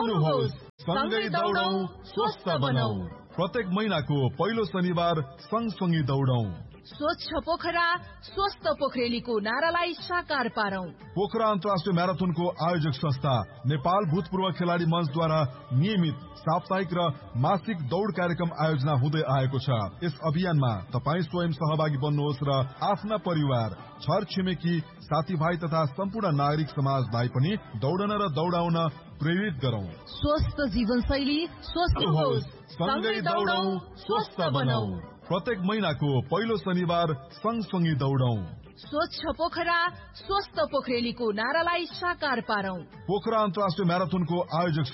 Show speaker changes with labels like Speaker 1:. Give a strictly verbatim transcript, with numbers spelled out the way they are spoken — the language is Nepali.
Speaker 1: आउनुहोस् सँगै दौडौं स्वस्थ बनौं। प्रत्येक महीनाको पहिलो शनिबार सँगसँगै दौडौं।
Speaker 2: स्वच्छ पोखरा स्वस्थ पोखरेलीको नारालाई साकार पारौं।
Speaker 1: पोखरा अन्तर्राष्ट्रिय म्याराथनको आयोजक संस्था नेपाल भूतपूर्व खेलाडी मञ्चद्वारा नियमित साप्ताहिक र मासिक दौड़ कार्यक्रम आयोजना हुँदै आएको छ। यस अभियानमा तपाईँ स्वयं सहभागी बन्नुहोस् र आफ्ना परिवार, छर छिमेकी, साथीभाइ तथा सम्पूर्ण नागरिक समाजलाई पनि दौडन र दौडाउन प्रेरित गरौं।
Speaker 2: स्वस्थ जीवनशैली स्वस्थ होस्,
Speaker 1: सँगै दौडौं स्वस्थ बनौं। प्रत्येक महीनाको पहिलो शनिबार सँगसँगै दौडौं।
Speaker 2: स्वच्छ पोखरा स्वस्थ पोखरेलीको नारालाई साकार पारौं।
Speaker 1: पोखरा अन्तर्राष्ट्रिय म्याराथनको आयोजक